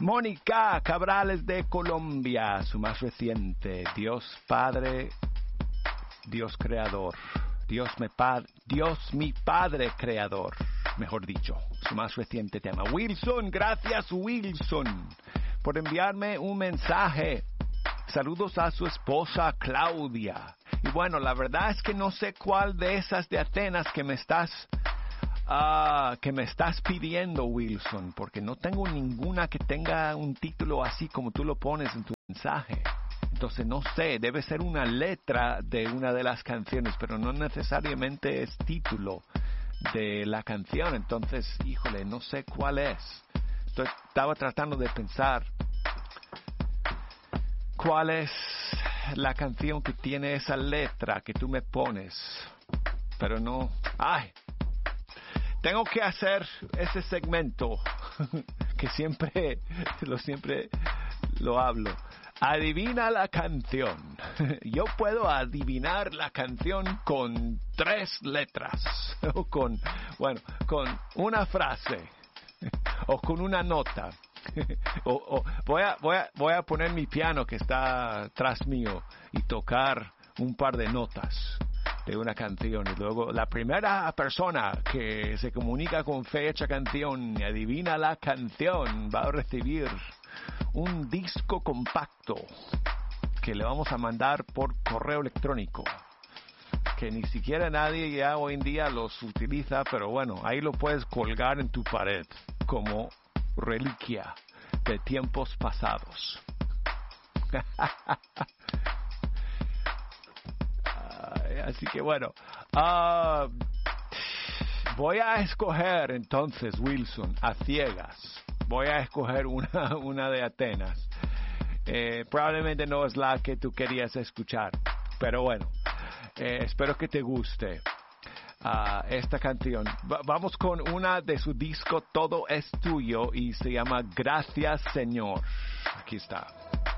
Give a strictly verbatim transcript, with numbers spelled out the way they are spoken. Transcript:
Mónica Cabrales de Colombia, su más reciente, Dios Padre, Dios Creador, Dios, me pa- Dios mi Padre Creador, mejor dicho, su más reciente tema. Wilson, gracias Wilson por enviarme un mensaje. Saludos a su esposa Claudia. Y bueno, la verdad es que no sé cuál de esas de Atenas que me estás uh, que me estás pidiendo, Wilson, porque no tengo ninguna que tenga un título así como tú lo pones en tu mensaje. Entonces no sé, debe ser una letra de una de las canciones, pero no necesariamente es título de la canción. Entonces, híjole, no sé cuál es. Entonces, estaba tratando de pensar cuál es la canción que tiene esa letra que tú me pones, pero no. ¡Ay! Tengo que hacer ese segmento que siempre lo siempre lo hablo. Adivina la canción. Yo puedo adivinar la canción con tres letras o con, bueno, con una frase o con una nota. o, o voy a voy a voy a poner mi piano que está tras mío y tocar un par de notas de una canción, y luego la primera persona que se comunica con fecha canción y adivina la canción va a recibir un disco compacto que le vamos a mandar por correo electrónico, que ni siquiera nadie ya hoy en día los utiliza, pero bueno, ahí lo puedes colgar en tu pared como reliquia de tiempos pasados. Así que bueno, uh, voy a escoger entonces, Wilson, a ciegas. Voy a escoger una, una de Atenas. Eh, probablemente no es la que tú querías escuchar, pero bueno, eh, espero que te guste uh, esta canción. Va- vamos con una de su disco Todo es Tuyo y se llama Gracias Señor. Aquí está.